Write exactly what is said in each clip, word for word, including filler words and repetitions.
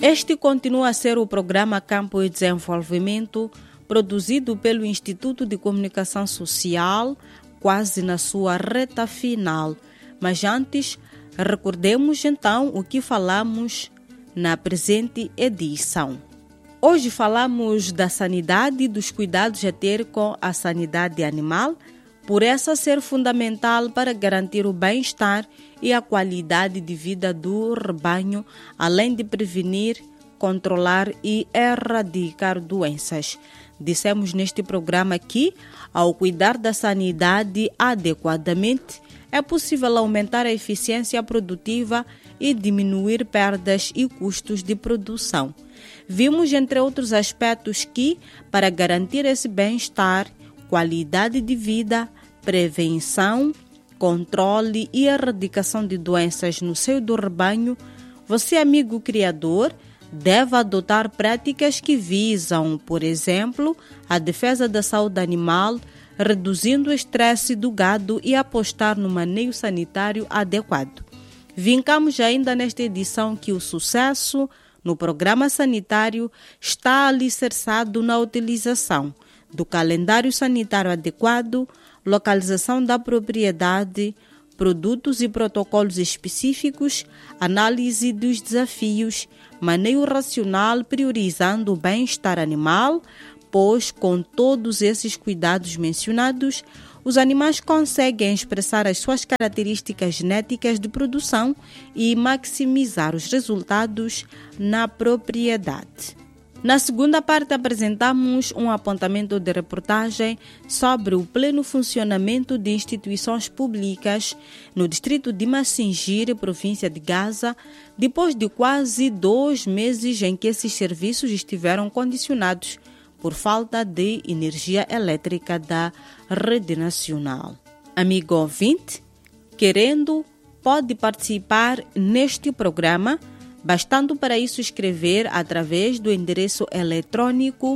Este continua a ser o programa Campo e Desenvolvimento, produzido pelo Instituto de Comunicação Social, quase na sua reta final. Mas antes, recordemos então o que falamos na presente edição. Hoje falamos da sanidade e dos cuidados a ter com a sanidade animal, por essa ser fundamental para garantir o bem-estar e a qualidade de vida do rebanho, além de prevenir, controlar e erradicar doenças. Dissemos neste programa que, ao cuidar da sanidade adequadamente, é possível aumentar a eficiência produtiva e diminuir perdas e custos de produção. Vimos, entre outros aspectos, que, para garantir esse bem-estar, qualidade de vida, prevenção, controle e erradicação de doenças no seio do rebanho, você, amigo criador, deve adotar práticas que visam, por exemplo, a defesa da saúde animal, reduzindo o estresse do gado e apostar no manejo sanitário adequado. Vincamos ainda nesta edição que o sucesso no programa sanitário está alicerçado na utilização do calendário sanitário adequado, localização da propriedade, produtos e protocolos específicos, análise dos desafios, manejo racional priorizando o bem-estar animal, pois com todos esses cuidados mencionados, os animais conseguem expressar as suas características genéticas de produção e maximizar os resultados na propriedade. Na segunda parte, apresentamos um apontamento de reportagem sobre o pleno funcionamento de instituições públicas no distrito de Macingir, província de Gaza, depois de quase dois meses em que esses serviços estiveram condicionados por falta de energia elétrica da rede nacional. Amigo ouvinte, querendo, pode participar neste programa, bastando para isso escrever através do endereço eletrônico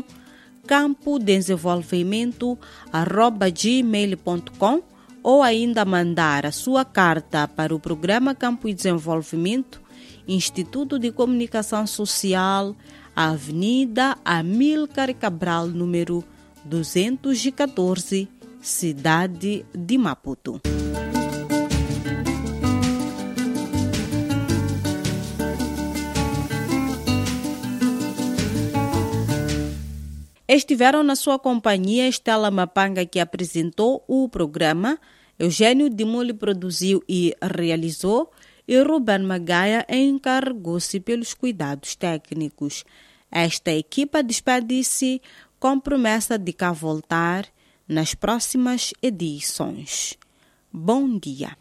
campo desenvolvimento arroba gmail ponto com ou ainda mandar a sua carta para o programa Campo e Desenvolvimento, Instituto de Comunicação Social, Avenida Amílcar Cabral, número duzentos e catorze, cidade de Maputo. Estiveram na sua companhia Estela Mapanga, que apresentou o programa, Eugênio Dimoli produziu e realizou, e Ruben Magaia encarregou-se pelos cuidados técnicos. Esta equipa despede-se com promessa de cá voltar nas próximas edições. Bom dia.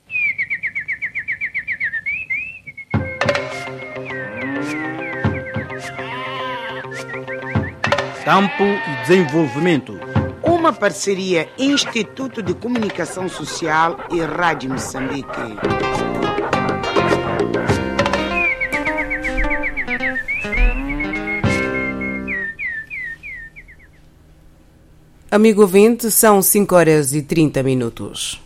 Campo e Desenvolvimento. Uma parceria Instituto de Comunicação Social e Rádio Moçambique. Amigo ouvinte, são cinco horas e trinta minutos.